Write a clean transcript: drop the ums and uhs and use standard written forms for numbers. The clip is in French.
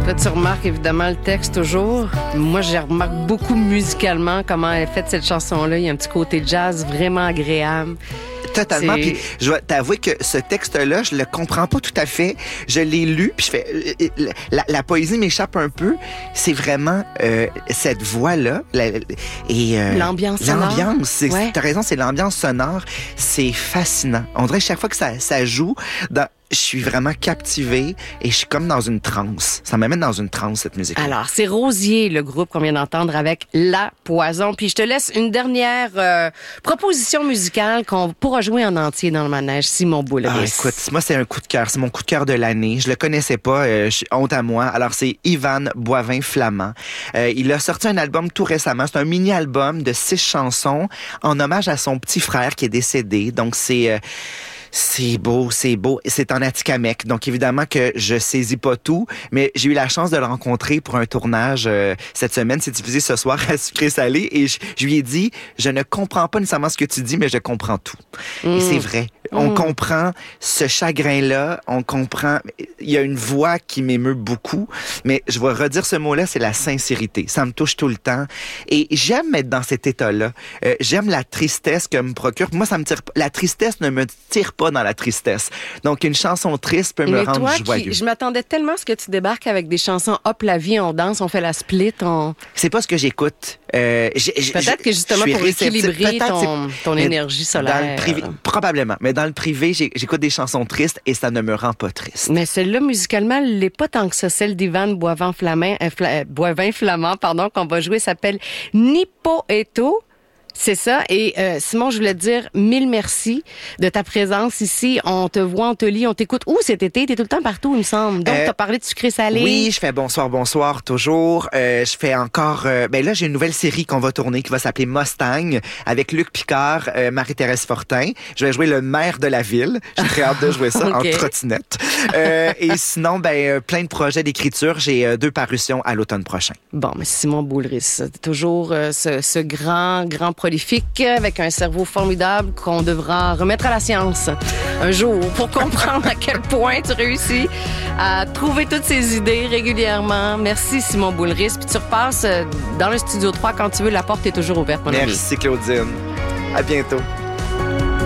Là, tu remarques évidemment le texte toujours. Moi, je remarque beaucoup musicalement comment elle est faite cette chanson-là. Il y a un petit côté jazz vraiment agréable. Totalement. Puis je dois t'avouer que ce texte-là, je le comprends pas tout à fait. Je l'ai lu, puis je fais la poésie m'échappe un peu. C'est vraiment cette voix-là l'ambiance sonore. L'ambiance, Ouais. t'as raison, c'est l'ambiance sonore. C'est fascinant. On dirait que chaque fois que ça joue, je suis vraiment captivé et je suis comme dans une transe. Ça m'amène dans une transe, cette musique. Alors, c'est Rosier, le groupe qu'on vient d'entendre avec La Poison. Puis je te laisse une dernière proposition musicale qu'on pourra jouer en entier dans le manège, Simon Boulris. Ah, écoute, moi, c'est un coup de cœur. C'est mon coup de cœur de l'année. Je le connaissais pas. Honte à moi. Alors, c'est Ivan Boivin-Flamand. Il a sorti un album tout récemment. C'est un mini-album de 6 chansons en hommage à son petit frère qui est décédé. Donc, c'est beau, c'est beau. C'est en Atikamekw. Donc, évidemment que je saisis pas tout, mais j'ai eu la chance de le rencontrer pour un tournage cette semaine. C'est diffusé ce soir à Sucré Salé. Et je lui ai dit, je ne comprends pas nécessairement ce que tu dis, mais je comprends tout. Et c'est vrai. On comprend ce chagrin-là. On comprend... Il y a une voix qui m'émeut beaucoup. Mais je vais redire ce mot-là, c'est la sincérité. Ça me touche tout le temps. Et j'aime être dans cet état-là. J'aime la tristesse que me procure. Moi, ça me tire... La tristesse ne me tire pas dans la tristesse. Donc, une chanson triste peut me rendre joyeux. Je m'attendais tellement à ce que tu débarques avec des chansons Hop la vie, on danse, on fait la split, C'est pas ce que j'écoute. Peut-être que justement pour équilibrer ton énergie solaire. Dans le privé, probablement. Mais dans le privé, j'écoute des chansons tristes et ça ne me rend pas triste. Mais celle-là, musicalement, elle n'est pas tant que ça. Celle d'Ivan Boivin-Flamand, qu'on va jouer, s'appelle Ni Poeto. C'est ça. Et Simon, je voulais te dire 1000 merci de ta présence ici. On te voit, on te lit, on t'écoute. Où cet été? T'es tout le temps partout, il me semble. Donc, t'as parlé de Sucré Salé. Oui, je fais bonsoir toujours. Je fais encore... là, j'ai une nouvelle série qu'on va tourner qui va s'appeler Mustang avec Luc Picard, Marie-Thérèse Fortin. Je vais jouer le maire de la ville. J'ai très hâte de jouer ça Okay. en trottinette. Et sinon, plein de projets d'écriture. J'ai 2 parutions à l'automne prochain. Bon, mais Simon Boulris, toujours ce grand prolifique avec un cerveau formidable qu'on devra remettre à la science un jour pour comprendre à quel point tu réussis à trouver toutes ces idées régulièrement. Merci Simon Boulris. Puis tu repasses dans le Studio 3 quand tu veux. La porte est toujours ouverte, mon ami. Merci Claudine. À bientôt.